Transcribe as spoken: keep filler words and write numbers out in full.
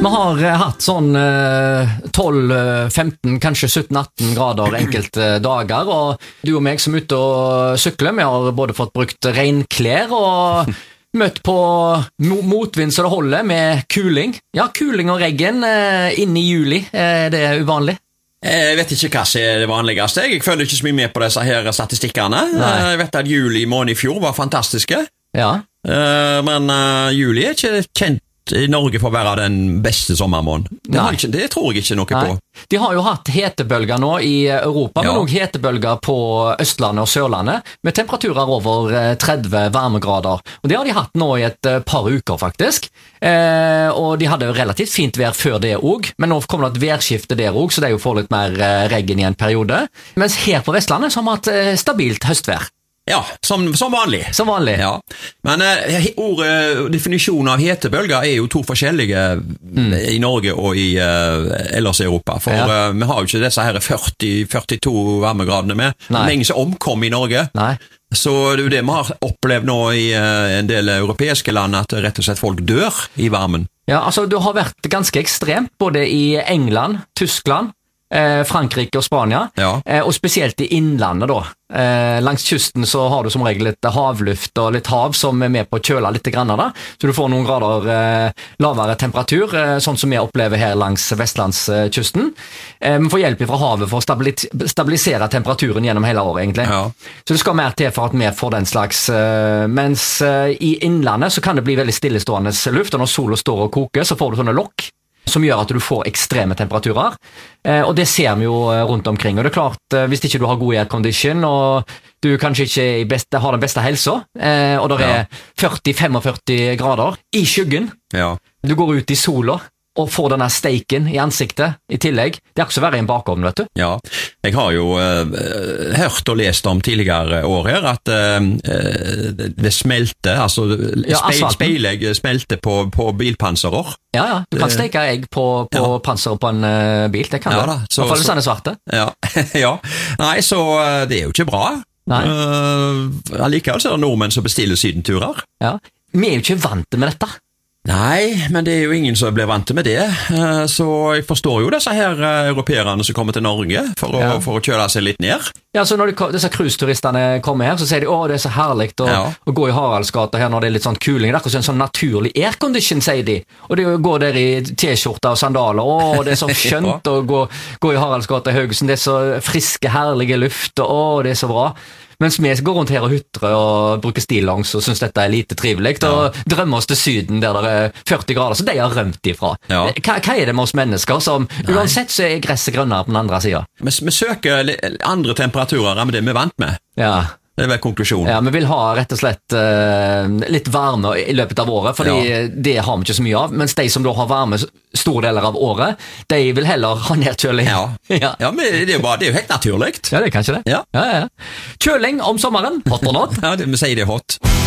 Vi har eh, hatt sånn eh, tolv, femten, kanskje sytten, atten grader enkelte dager, og du og meg som er ute og sykler, vi har både fått brukt regnklær og møtt på mo motvind så det holder med kuling. Ja, kuling og regn eh, inn i juli, eh, det er uvanlig. Jeg vet ikke hva som er det vanligste. Jeg følger ikke så mye med på disse her statistikkene. Nei. Jeg vet at juli måned i fjor var fantastiske. Ja. Uh, men uh, juli er ikke kjent i Norge for å være den beste sommermåneden. Det, ikke, det tror jeg ikke noe Nei. på. De har jo hatt hetebølger nå i Europa, ja. men også hetebølger på Østlandet og Sørlandet, med temperaturer over tretti varmegrader. Og det har de hatt nå i et par uker, faktisk. Eh, og de hadde relativt fint vær før det også, men nå kommer det et værskifte der også, så det er jo for litt mer regn i en periode. Mens her på Vestlandet så har vi hatt stabilt høstvær. Ja, som, som vanlig. Som vanlig. Ja. Men uh, ordet, definisjonen av hetebølger er jo to forskjellige mm. i Norge og i uh, ellers i Europa. For ja. uh, vi har jo ikke disse her førti til førtito varmegradene med. Lenge som omkom i Norge. Nei. Så det er jo det vi har opplevd nå i uh, en del europeiske land, at rett og slett folk dør i varmen. Ja, altså det har vært ganske ekstremt, både i England, Tyskland, Frankrike og Spania, ja. og spesielt i innlandet da. Langs kysten så har du som regel litt havluft og litt hav som er med på å kjøle litt grann da, så du får noen grader lavere temperatur, sånn som vi opplever her langs vestlandskysten. Vi får hjelp fra havet for å stabilisere temperaturen gjennom hele året egentlig. Ja. Så det skal mer til for at vi får den slags, mens i innlandet så kan det bli veldig stillestående luft, og når solen står og koker så får du sånne lokk, som gjør at du får ekstreme temperaturer, eh, og det ser vi jo rundt omkring. Og det er klart, eh, hvis ikke du har god aircondition, og du kanskje ikke i beste, har den beste helsa, eh, og det er ja. førti til førtifem grader i skyggen, ja. du går ut i sola, og får denne steiken i ansiktet i tillegg. Det er ikke så verre i en bakovn, vet du. Ja, jeg har jo uh, hørt og lest om tidligere år her at uh, det smelter, altså ja, speil, speilegg smelter på, på bilpanserer. Ja, ja, du kan steike egg på, på ja. panseret på en uh, bil, det kan ja, du. I hvert fall hvis den er svarte. Ja, ja. Nei, så uh, det er jo ikke bra. Nei. Uh, allikevel så er det nordmenn som bestiller sydenturer. Ja, vi er jo ikke vant med dette. Nei, men det er jo ingen som blir vant med det, så jeg forstår jo disse her europeerne som kommer til Norge for å, ja. for å kjøre seg litt ned. Ja, så når de, disse cruiseturistene kommer her, så sier de, å, det er så herligt å, ja. å gå i Haraldsgata her når det er litt sånn kuling, det er akkurat en sånn naturlig aircondition, sier de, og det går der i t-skjorter og sandaler, å, det er så skjønt å gå, gå i Haraldsgata i Haugesund, det er så friske, herlige luft, å, det er så bra. Mens vi går rundt her og hutrer og bruker stillongs og synes dette er lite trivelig, ja. og drømmer oss til syden der det er førti grader, så de har rømt ifra. Ja. Hva, hva er det med oss mennesker som, Nei. uansett så er gresset grønnere på den andre siden? Vi, vi søker andre temperaturer enn det vi er vant med. Ja. Det er vel konklusjonen. Ja, vi vil ha rett og slett uh, litt varme i løpet av året, fordi ja. det har vi ikke så mye av, mens de som da har varme store deler av året, de vil heller ha nedkjøling. Ja, ja. ja men det er, jo bare, det er jo helt naturligt. Ja, det er kanskje det. Ja. Ja, ja. Kjøling om sommeren, hot or not? Ja, det, vi sier det er hot.